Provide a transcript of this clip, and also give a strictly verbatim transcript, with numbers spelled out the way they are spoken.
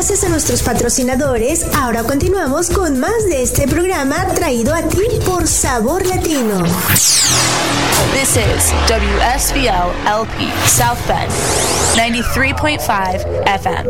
Gracias a nuestros patrocinadores, ahora continuamos con más de este programa traído a ti por Sabor Latino. This is W S B L L P South Bend, ninety-three point five F M.